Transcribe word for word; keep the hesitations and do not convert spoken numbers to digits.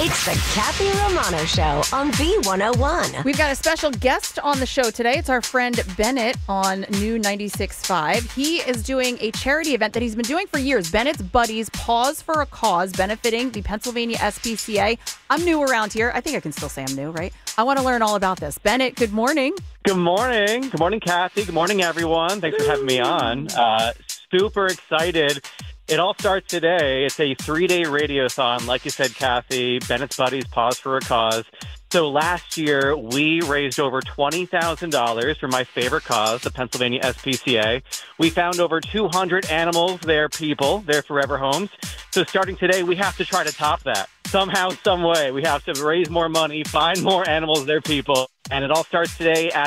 It's the Kathy Romano Show on B one oh one. We've got a special guest on the show today. It's our friend Bennett on New ninety-six point five. He is doing a charity event that he's been doing for years. Bennett's Buddies Pause for a Cause, benefiting the Pennsylvania S P C A. I'm new around here. I think I can still say I'm new, right? I want to learn all about this. Bennett, good morning. Good morning. Good morning, Kathy. Good morning, everyone. Thanks for having me on. Uh, super excited. It all starts today. It's a three-day radiothon. Like you said, Kathy, Bennett's Buddies Pause for a Cause. So last year, we raised over twenty thousand dollars for my favorite cause, the Pennsylvania S P C A. We found over two hundred animals, their people, their forever homes. So starting today, we have to try to top that. Somehow, some way, we have to raise more money, find more animals, their people. And it all starts today at